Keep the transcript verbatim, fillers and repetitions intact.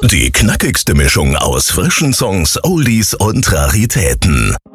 Die knackigste Mischung aus frischen Songs, Oldies und Raritäten.